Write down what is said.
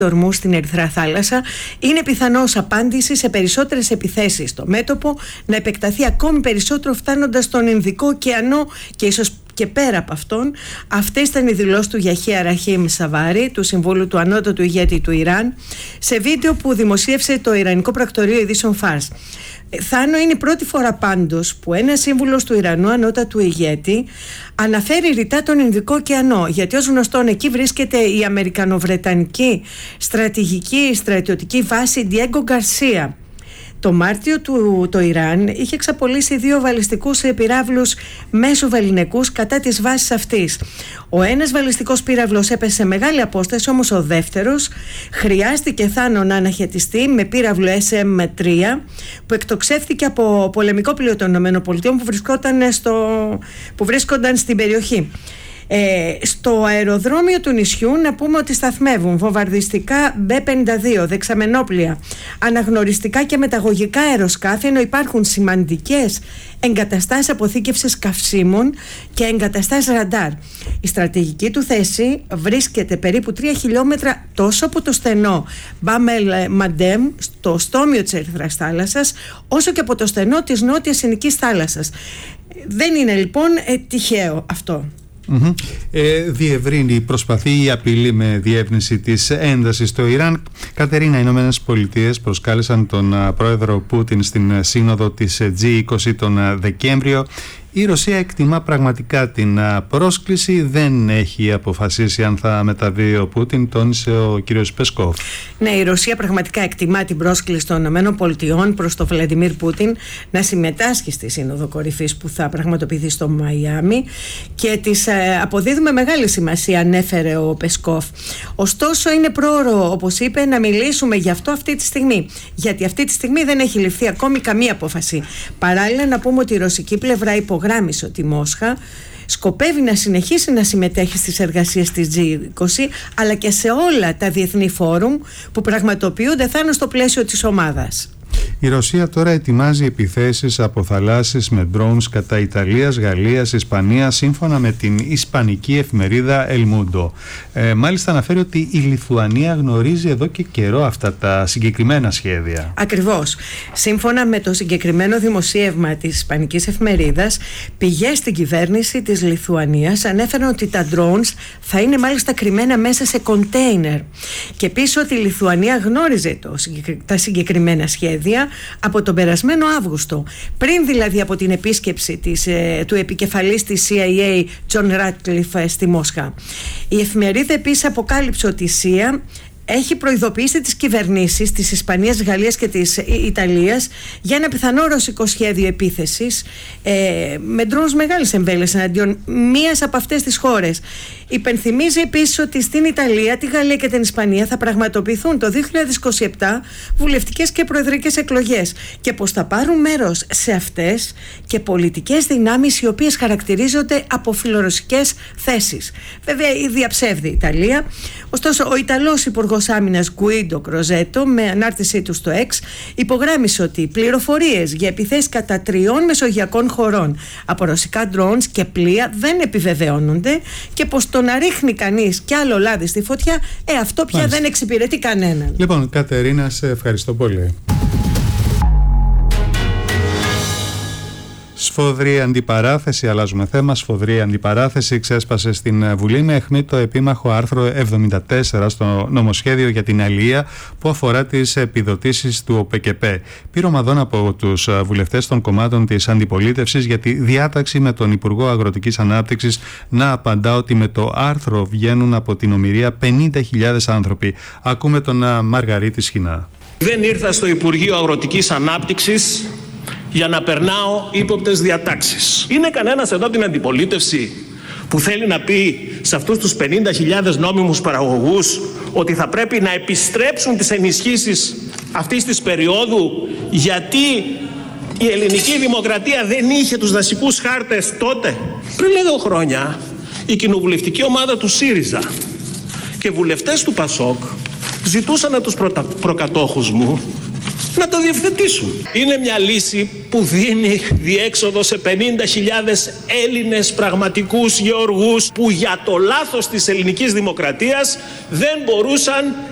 ορμού στην Ερυθρά Θάλασσα είναι πιθανώς απάντηση σε περισσότερες επιθέσεις στο μέτωπο, να επεκταθεί ακόμη περισσότερο φτάνοντας στον Ινδικό ωκεανό και ίσως και πέρα από αυτόν. Αυτές ήταν οι δηλώσεις του Γιαχία Ραχίμ Σαβάρη, του Συμβούλου του Ανώτατου Ηγέτη του Ιράν, σε βίντεο που δημοσίευσε το Ιρανικό Πρακτορείο Ειδήσεων Φάρς. Θάνο, είναι η πρώτη φορά πάντως που ένας σύμβουλος του Ιρανού Ανώτατου Ηγέτη αναφέρει ρητά τον Ινδικό ωκεανό, γιατί ως γνωστόν εκεί βρίσκεται η Αμερικανοβρετανική στρατιωτική βάση Diego Garcia. Το Μάρτιο το Ιράν είχε εξαπολύσει 2 βαλιστικούς πυράβλους μέσοβελληνικούς κατά της βάσης αυτής. Ο ένας βαλιστικός πύραυλος έπεσε σε μεγάλη απόσταση, όμως ο δεύτερος χρειάστηκε Θάνο να αναχαιτιστεί με πύραυλο SM-3 που εκτοξεύθηκε από πολεμικό πλοίο των ΗΠΑ που βρίσκονταν στην περιοχή. Στο αεροδρόμιο του νησιού να πούμε ότι σταθμεύουν βομβαρδιστικά B-52, δεξαμενόπλια, αναγνωριστικά και μεταγωγικά αεροσκάφη, ενώ υπάρχουν σημαντικές εγκαταστάσεις αποθήκευσης καυσίμων και εγκαταστάσεις ραντάρ. Η στρατηγική του θέση βρίσκεται περίπου 3 χιλιόμετρα τόσο από το στενό Μπάμελ Μαντέμ, στο στόμιο της Ερυθράς Θάλασσας, όσο και από το στενό της Νότιας Ινδικής Θάλασσας. Δεν είναι λοιπόν τυχαίο αυτό. Διευρύνει, προσπαθεί η απειλή με διεύνηση της έντασης στο Ιράν. Κατερίνα, οι Ηνωμένες Πολιτείες προσκάλεσαν τον πρόεδρο Πούτιν στην σύνοδο της G20 τον Δεκέμβριο. Η Ρωσία εκτιμά πραγματικά την πρόσκληση, δεν έχει αποφασίσει αν θα μεταβεί ο Πούτιν, τόνισε ο κύριος Πεσκόφ. Ναι, η Ρωσία πραγματικά εκτιμά την πρόσκληση των ΗΠΑ προς τον Βλαντιμίρ Πούτιν να συμμετάσχει στη Σύνοδο Κορυφής που θα πραγματοποιηθεί στο Μαϊάμι και της αποδίδουμε μεγάλη σημασία, ανέφερε ο Πεσκόφ. Ωστόσο, είναι πρόωρο, όπως είπε, να μιλήσουμε γι' αυτό αυτή τη στιγμή. Γιατί αυτή τη στιγμή δεν έχει ληφθεί ακόμη καμία απόφαση. Παράλληλα, να πούμε ότι η ρωσική πλευρά υπογράμμισε ότι η Μόσχα σκοπεύει να συνεχίσει να συμμετέχει στις εργασίες της G20 αλλά και σε όλα τα διεθνή φόρουμ που πραγματοποιούνται Θάνο στο πλαίσιο της ομάδας. Η Ρωσία τώρα ετοιμάζει επιθέσεις από θαλάσσιες με drones κατά Ιταλίας, Γαλλίας, Ισπανίας, σύμφωνα με την ισπανική εφημερίδα El Mundo. Μάλιστα αναφέρει ότι η Λιθουανία γνωρίζει εδώ και καιρό αυτά τα συγκεκριμένα σχέδια. Ακριβώς. Σύμφωνα με το συγκεκριμένο δημοσίευμα της ισπανικής εφημερίδας, πηγές στην κυβέρνηση της Λιθουανίας ανέφεραν ότι τα drones θα είναι μάλιστα κρυμμένα μέσα σε κοντέινερ. Και επίσης ότι η Λιθουανία γνώριζε τα συγκεκριμένα σχέδια από τον περασμένο Αύγουστο, πριν δηλαδή από την επίσκεψη του επικεφαλής της CIA John Ratcliffe στη Μόσχα. Η εφημερίδα επίσης αποκάλυψε ότι η CIA έχει προειδοποιήσει τις κυβερνήσεις της Ισπανίας, Γαλλίας και της Ιταλίας για ένα πιθανό ρωσικό σχέδιο επίθεσης με ντρόουνς μεγάλης εμβέλειας εναντίον μίας από αυτές τις χώρες. Υπενθυμίζει επίσης ότι στην Ιταλία, τη Γαλλία και την Ισπανία θα πραγματοποιηθούν το 2027 βουλευτικές και προεδρικές εκλογές και πως θα πάρουν μέρος σε αυτές και πολιτικές δυνάμεις οι οποίες χαρακτηρίζονται από φιλορωσικές θέσεις. Βέβαια, η διαψεύδει η Ιταλία. Ωστόσο, ο Ιταλός Υπουργός Άμυνας Γκουίντο Κροζέτο, με ανάρτησή του στο X, υπογράμμισε ότι πληροφορίες για επιθέσεις κατά 3 μεσογειακών χωρών από ρωσικά drones και πλοία δεν επιβεβαιώνονται και πως το να ρίχνει κανείς κι άλλο λάδι στη φωτιά, αυτό πια δεν εξυπηρετεί κανέναν. Λοιπόν, Κατερίνα, σε ευχαριστώ πολύ. Σφοδρή αντιπαράθεση, αλλάζουμε θέμα. Σφοδρή αντιπαράθεση ξέσπασε στην Βουλή με αιχμή το επίμαχο άρθρο 74 στο νομοσχέδιο για την αλληλεία που αφορά τις επιδοτήσεις του ΟΠΕΚΕΠΕ. Πυρομαδών από τους βουλευτές των κομμάτων της αντιπολίτευσης για τη διάταξη με τον Υπουργό Αγροτικής Ανάπτυξης να απαντά ότι με το άρθρο βγαίνουν από την ομηρία 50.000 άνθρωποι. Ακούμε τον Μαργαρίτη Σχοινά. Δεν ήρθα στο Υπουργείο Αγροτικής Ανάπτυξης για να περνάω ύποπτες διατάξεις. Είναι κανένας εδώ την αντιπολίτευση που θέλει να πει σε αυτούς τους 50.000 νόμιμους παραγωγούς ότι θα πρέπει να επιστρέψουν τις ενισχύσεις αυτής της περίοδου γιατί η ελληνική δημοκρατία δεν είχε τους δασικούς χάρτες τότε? Πριν λίγο χρόνια η κοινοβουλευτική ομάδα του ΣΥΡΙΖΑ και βουλευτές του ΠΑΣΟΚ ζητούσαν από τους προκατόχους μου να το διευθετήσουν. Είναι μια λύση που δίνει διέξοδο σε 50.000 Έλληνες πραγματικούς γεωργούς που για το λάθος της ελληνικής δημοκρατίας δεν μπορούσαν